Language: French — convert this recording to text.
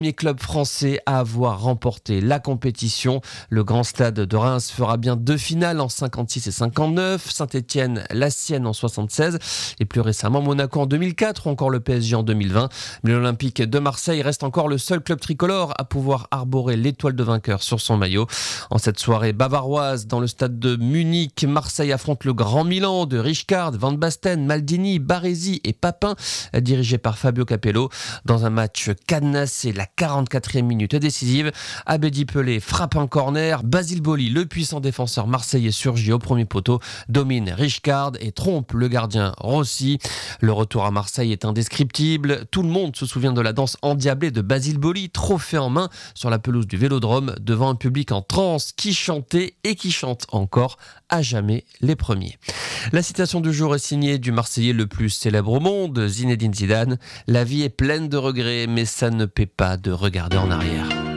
Premier club français à avoir remporté la compétition. Le Grand Stade de Reims fera bien 2 finales en 56 et 59. Saint-Etienne, la sienne en 76 et plus récemment Monaco en 2004 ou encore le PSG en 2020. Mais l'Olympique de Marseille reste encore le seul club tricolore à pouvoir arborer l'étoile de vainqueur sur son maillot. En cette soirée bavaroise, dans le stade de Munich, Marseille affronte le Grand Milan de Rijkaard, Van Basten, Maldini, Baresi et Papin, dirigé par Fabio Capello. Dans un match cadenassé, la 44e minute décisive, Abedi Pelé frappe un corner, Basile Boli, le puissant défenseur marseillais surgit au premier poteau, domine Rijkaard et trompe le gardien Rossi. Le retour à Marseille est indescriptible. Tout le monde se souvient de la danse endiablée de Basile Boli, trophée en main sur la pelouse du Vélodrome devant un public en transe qui chantait et qui chante encore à jamais les premiers. La citation du jour est signée du Marseillais le plus célèbre au monde, Zinedine Zidane. La vie est pleine de regrets, mais ça ne paie pas de regarder en arrière.